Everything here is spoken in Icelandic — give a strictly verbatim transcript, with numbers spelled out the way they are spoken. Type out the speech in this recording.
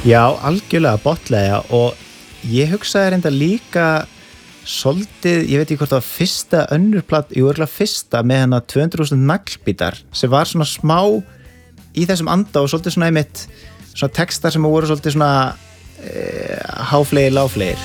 Já, algjörlega botlega og ég hugsaði reynda líka svolítið, ég veit ekki hvort það var fyrsta önnur platta, jú, örugglega fyrsta með hana tvö hundruð þúsund naglbítar sem var svona smá í þessum anda og svolítið svona einmitt svona textar sem voru svolítið svona e, háflegir, láflegir